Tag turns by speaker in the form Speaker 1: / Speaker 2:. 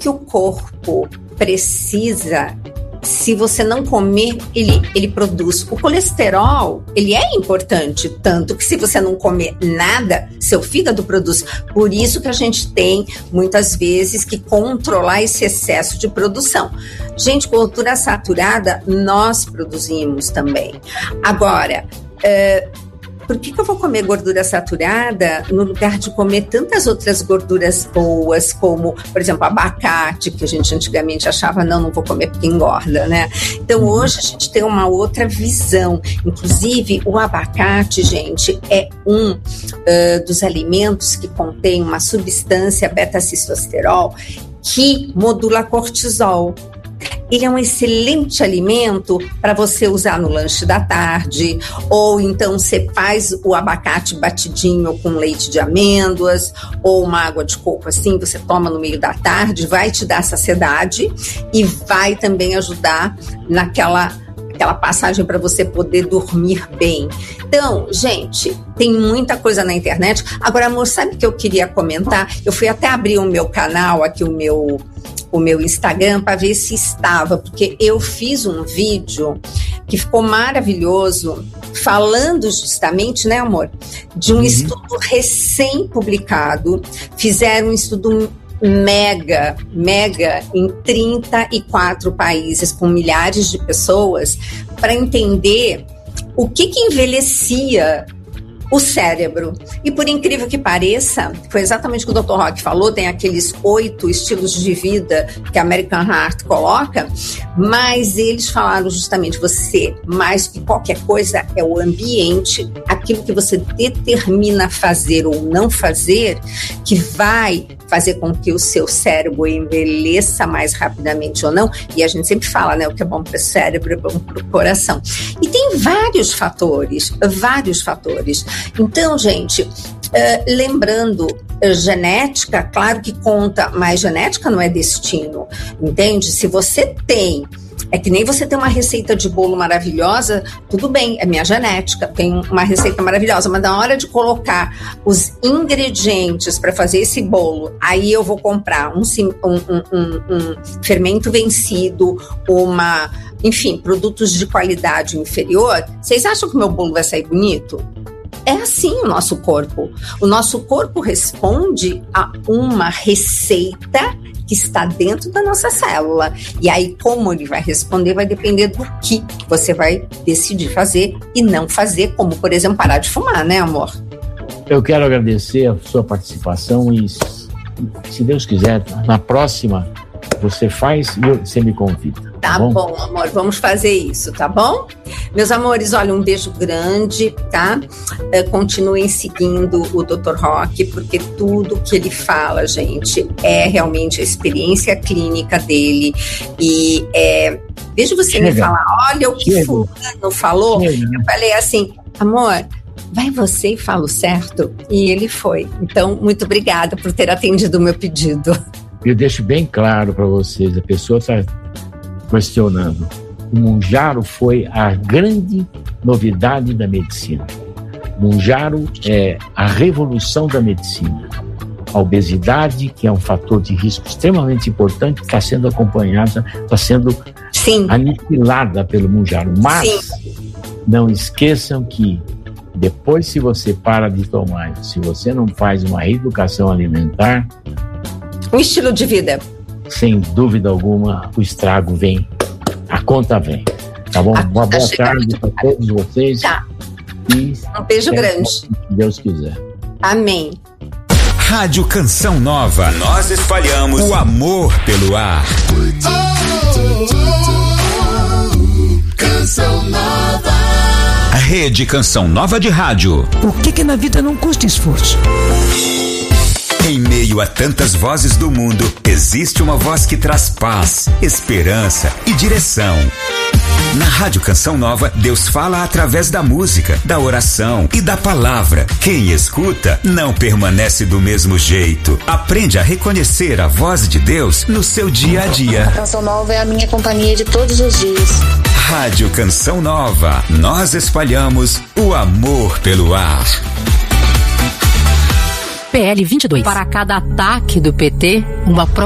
Speaker 1: que o corpo precisa, se você não comer, ele produz. O colesterol, ele é importante, tanto que se você não comer nada, seu fígado produz. Por isso que a gente tem, muitas vezes, que controlar esse excesso de produção. Gente, gordura saturada, nós produzimos também. Agora, por que eu vou comer gordura saturada no lugar de comer tantas outras gorduras boas, como, por exemplo, abacate, que a gente antigamente achava, não vou comer porque engorda, né? Então, hoje a gente tem uma outra visão. Inclusive, o abacate, gente, é um dos alimentos que contém uma substância beta-cistosterol que modula cortisol. Ele é um excelente alimento para você usar no lanche da tarde, ou então você faz o abacate batidinho com leite de amêndoas, ou uma água de coco assim, você toma no meio da tarde, vai te dar saciedade e vai também ajudar naquela passagem para você poder dormir bem. Então, gente, tem muita coisa na internet. Agora, amor, sabe o que eu queria comentar? Eu fui até abrir o meu canal aqui, o meu Instagram, para ver se estava, porque eu fiz um vídeo que ficou maravilhoso, falando justamente, né, amor, de um estudo recém-publicado. Fizeram um estudo mega em 34 países, com milhares de pessoas, para entender o que envelhecia o cérebro. E por incrível que pareça, foi exatamente o que o Dr. Rock falou, tem aqueles 8 estilos de vida que a American Heart coloca, mas eles falaram justamente, você, mais que qualquer coisa, é o ambiente, aquilo que você determina fazer ou não fazer, que vai fazer com que o seu cérebro envelheça mais rapidamente ou não. E a gente sempre fala, né, o que é bom para o cérebro é bom para o coração. E tem vários fatores. Então, gente, lembrando, genética, claro que conta, mas genética não é destino, entende? Se você tem, é que nem você tem uma receita de bolo maravilhosa, tudo bem, é minha genética, tem uma receita maravilhosa, mas na hora de colocar os ingredientes para fazer esse bolo, aí eu vou comprar um fermento vencido, enfim, produtos de qualidade inferior. Vocês acham que o meu bolo vai sair bonito? É assim o nosso corpo. O nosso corpo responde a uma receita que está dentro da nossa célula. E aí, como ele vai responder, vai depender do que você vai decidir fazer e não fazer, como, por exemplo, parar de fumar, né, amor?
Speaker 2: Eu quero agradecer a sua participação e, se Deus quiser, na próxima você faz e você me convida.
Speaker 1: Tá bom, amor, vamos fazer isso, tá bom? Meus amores, olha, um beijo grande, tá? Continuem seguindo o Dr. Rock, porque tudo que ele fala, gente, é realmente a experiência clínica dele. E veja você me falar, olha o que fulano falou. Eu falei assim, amor, vai você e fala o certo? E ele foi. Então, muito obrigada por ter atendido o meu pedido.
Speaker 2: Eu deixo bem claro para vocês, a pessoa está questionando. O Mounjaro foi a grande novidade da medicina. O Mounjaro é a revolução da medicina. A obesidade, que é um fator de risco extremamente importante, está sendo acompanhada, está sendo aniquilada pelo Mounjaro. Mas não esqueçam que depois, se você para de tomar, se você não faz uma reeducação alimentar,
Speaker 1: um estilo de vida,
Speaker 2: sem dúvida alguma, o estrago vem, a conta vem, tá bom? Uma boa tarde para todos vocês.
Speaker 1: Tá.
Speaker 2: E
Speaker 1: um beijo grande.
Speaker 2: Se Deus quiser.
Speaker 1: Amém.
Speaker 3: Rádio Canção Nova. Nós espalhamos o amor pelo ar. Canção Nova. A Rede Canção Nova de Rádio.
Speaker 4: O que na vida não custa esforço?
Speaker 3: Em meio a tantas vozes do mundo, existe uma voz que traz paz, esperança e direção. Na Rádio Canção Nova, Deus fala através da música, da oração e da palavra. Quem escuta não permanece do mesmo jeito. Aprende a reconhecer a voz de Deus no seu dia a dia.
Speaker 5: A Canção Nova é a minha companhia de todos os dias.
Speaker 3: Rádio Canção Nova. Nós espalhamos o amor pelo ar.
Speaker 6: PL 22. Para cada ataque do PT, uma